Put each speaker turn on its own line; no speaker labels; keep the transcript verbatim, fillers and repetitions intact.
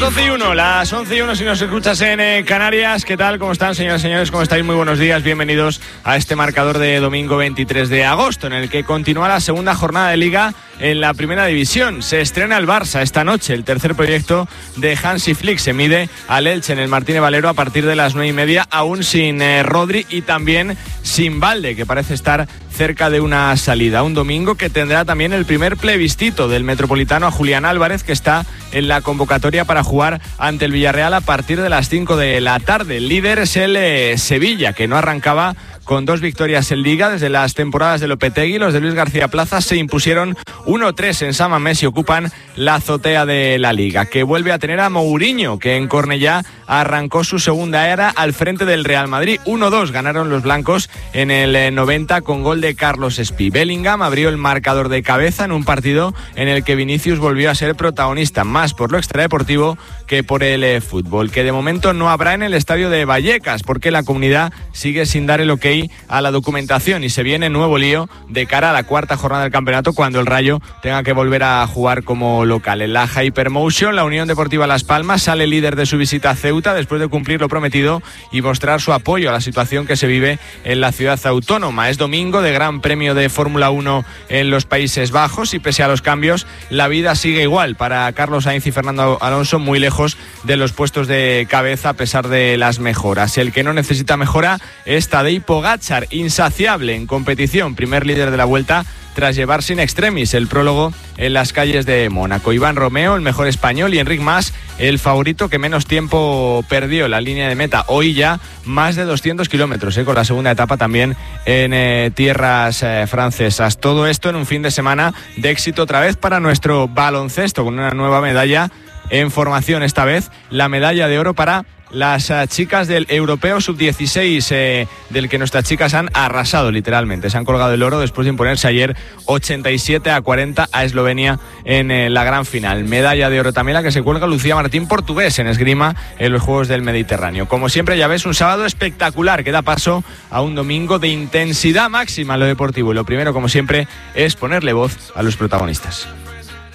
once y uno, las once y uno si nos escuchas en eh, Canarias. ¿Qué tal? ¿Cómo están, señoras y señores? ¿Cómo estáis? Muy buenos días. Bienvenidos a este marcador de domingo veintitrés de agosto, en el que continúa la segunda jornada de Liga en la Primera División. Se estrena el Barça esta noche. El tercer proyecto de Hansi Flick se mide al Elche en el Martínez Valero a partir de las nueve y media, aún sin eh, Rodri y también sin Valde, que parece estar cerca de una salida. Un domingo que tendrá también el primer plebiscito del Metropolitano a Julián Álvarez, que está en la convocatoria para jugar ante el Villarreal a partir de las cinco de la tarde. El líder es el eh, Sevilla, que no arrancaba con dos victorias en Liga desde las temporadas de Lopetegui. Los de Luis García Plaza se impusieron uno tres en San Mamés y ocupan la azotea de la Liga, que vuelve a tener a Mourinho, que en Cornellá arrancó su segunda era al frente del Real Madrid. uno dos ganaron los blancos en el noventa con gol de Carlos Espí. Bellingham abrió el marcador de cabeza en un partido en el que Vinicius volvió a ser protagonista, más por lo extradeportivo que por el eh, fútbol, que de momento no habrá en el estadio de Vallecas, porque la comunidad sigue sin dar el ok a la documentación y se viene nuevo lío de cara a la cuarta jornada del campeonato, cuando el Rayo tenga que volver a jugar como local. En la Hypermotion, la Unión Deportiva Las Palmas sale líder de su visita a Ceuta después de cumplir lo prometido y mostrar su apoyo a la situación que se vive en la ciudad autónoma. Es domingo de Gran Premio de Fórmula uno en los Países Bajos y pese a los cambios, la vida sigue igual para Carlos Sainz y Fernando Alonso, muy lejos de los puestos de cabeza a pesar de las mejoras. El que no necesita mejora es Tadej Pogačar, insaciable en competición, primer líder de la Vuelta tras llevar sin extremis el prólogo en las calles de Mónaco. Iván Romeo, el mejor español, y Enric Mas, el favorito que menos tiempo perdió la línea de meta. Hoy ya más de doscientos kilómetros, ¿eh? con la segunda etapa también en eh, tierras eh, francesas. Todo esto en un fin de semana de éxito otra vez para nuestro baloncesto, con una nueva medalla en formación, esta vez la medalla de oro para las uh, chicas del Europeo sub dieciséis, eh, del que nuestras chicas han arrasado literalmente. Se han colgado el oro después de imponerse ayer ochenta y siete a cuarenta a Eslovenia en eh, la gran final. Medalla de oro también la que se cuelga Lucía Martín, portugués, en esgrima en los Juegos del Mediterráneo. Como siempre, ya ves, un sábado espectacular que da paso a un domingo de intensidad máxima en lo deportivo. Y lo primero, como siempre, es ponerle voz a los protagonistas.